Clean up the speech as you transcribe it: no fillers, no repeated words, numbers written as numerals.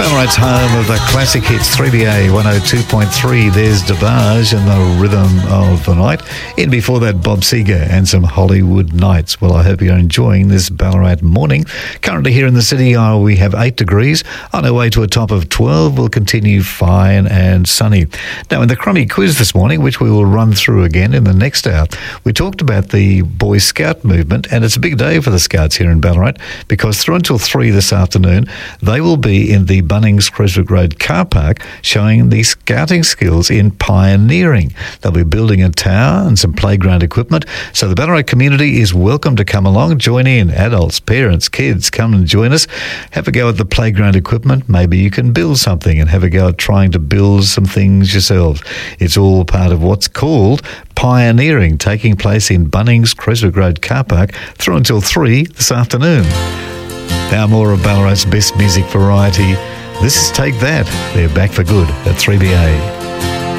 Ballarat's home of the classic hits, 3BA 102.3. There's DeBarge and the Rhythm of the Night. In before that, Bob Seger and some Hollywood Nights. Well, I hope you're enjoying this Ballarat morning. Currently here in the city, we have 8 degrees. On our way to a top of 12, we'll continue fine and sunny. Now, in the Crummy quiz this morning, which we will run through again in the next hour, we talked about the Boy Scout movement, and it's a big day for the Scouts here in Ballarat because through until 3 this afternoon, they will be in the Bunnings Creswick Road car park showing the scouting skills in pioneering. They'll be building a tower and some playground equipment. So the Ballarat community is welcome to come along, join in. Adults, parents, kids, come and join us. Have a go at the playground equipment. Maybe you can build something and have a go at trying to build some things yourselves. It's all part of what's called pioneering, taking place in Bunnings Creswick Road car park through until 3 this afternoon. Now more of Ballarat's best music variety. This is Take That. They're back for good at 3BA.